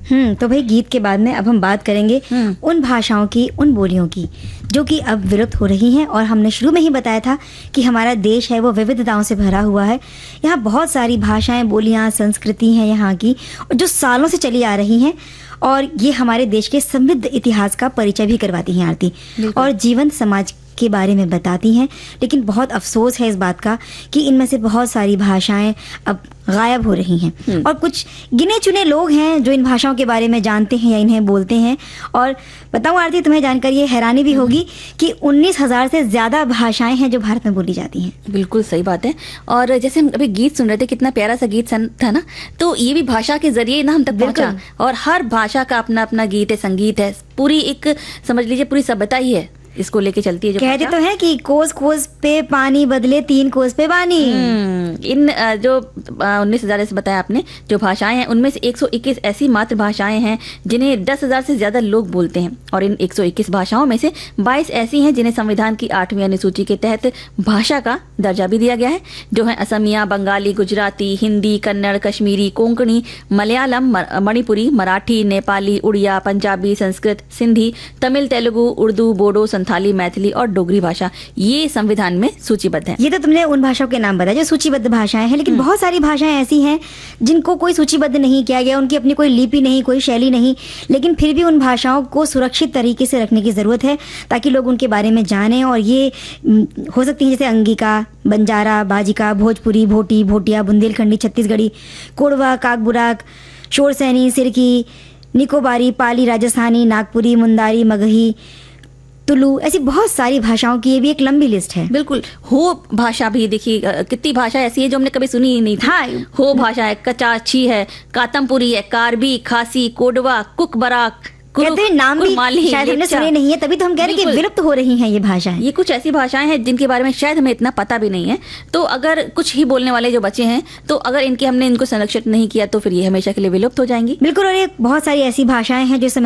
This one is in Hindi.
तो भाई गीत के बाद में अब हम बात करेंगे उन भाषाओं की, उन बोलियों की जो कि अब विलुप्त हो रही हैं। और हमने शुरू में ही बताया था कि हमारा देश है वो विविधताओं से भरा हुआ है। यहाँ बहुत सारी भाषाएं, बोलियां, संस्कृति हैं यहाँ की, जो सालों से चली आ रही हैं और ये हमारे देश के समृद्ध इतिहास का परिचय भी करवाती हैं आरती, और जीवंत समाज के बारे में बताती हैं। लेकिन बहुत अफसोस है इस बात का कि इनमें से बहुत सारी भाषाएं अब गायब हो रही हैं और कुछ गिने चुने लोग हैं जो इन भाषाओं के बारे में जानते हैं या इन्हें बोलते हैं। और बताऊं आरती, तुम्हें जानकर ये हैरानी भी होगी कि 19,000 से ज्यादा भाषाएं हैं जो भारत में बोली जाती हैं। बिल्कुल सही बात है। और जैसे हम अभी गीत सुन रहे थे, कितना प्यारा सा गीत था ना, तो ये भी भाषा के जरिए ना हम तक पहुंचा। और हर भाषा का अपना अपना गीत है, संगीत है, पूरी एक समझ लीजिए पूरी सभ्यता ही है, इसको लेके चलती है। जो कहते तो है कि कोस कोस पे पानी बदले 3 कोस पे पानी। इन जो 19,000 से बताया आपने जो भाषाएं हैं, उनमें से 121 ऐसी मातृभाषाएं हैं जिन्हें 10,000 से ज्यादा लोग बोलते हैं। और इन 121 भाषाओं में से 22 ऐसी हैं जिन्हें संविधान की 8वीं अनुसूची के तहत भाषा का दर्जा भी दिया गया है, जो है असमिया, बंगाली, गुजराती, हिंदी, कन्नड़, कश्मीरी, कोंकणी, मलयालम, मणिपुरी, मराठी, नेपाली, उड़िया, पंजाबी, संस्कृत, सिंधी, तमिल, तेलुगु, उर्दू, बोडो, संथाली, मैथिली और डोगरी भाषा। ये संविधान में सूचीबद्ध है। ये तो तुमने उन भाषाओं के नाम बताए जो सूचीबद्ध भाषाएं हैं, लेकिन बहुत सारी भाषाएं ऐसी हैं जिनको कोई सूचीबद्ध नहीं किया गया, उनकी अपनी कोई लिपि नहीं, कोई शैली नहीं, लेकिन फिर भी उन भाषाओं को सुरक्षित तरीके से रखने की जरूरत है ताकि लोग उनके बारे में जानें। और ये हो सकती है जैसे अंगिका, बंजारा, बाजिका, भोजपुरी, भोटी, भोटिया, बुंदेलखंडी, छत्तीसगढ़ी, कोरवा, काकबुराक, शोरसैनी, सिरकी, निकोबारी, पाली, राजस्थानी, नागपुरी, मुंदारी, मगही, तुलु, ऐसी बहुत सारी भाषाओं की ये भी एक लंबी लिस्ट है। बिल्कुल। हो भाषा भी देखिए, कितनी भाषा ऐसी है जो हमने कभी सुनी ही नहीं थी। हाँ, हो भाषा है, कचाची है, कातमपुरी है, कार्बी, खासी, कोडवा, कुकबराक, कहते हैं नाम भी शायद हमने सुने नहीं है, तभी तो हम कह रहे हैं कि विलुप्त हो रही हैं ये भाषाएं। ये कुछ ऐसी भाषाएं हैं जिनके बारे में शायद हमें इतना पता भी नहीं है। तो अगर कुछ ही बोलने वाले जो बच्चे हैं, तो अगर हमने इनको संरक्षित नहीं किया तो फिर ये हमेशा के लिए विलुप्त हो जाएंगी। बिल्कुल। और ये बहुत सारी ऐसी भाषाएं हैं जो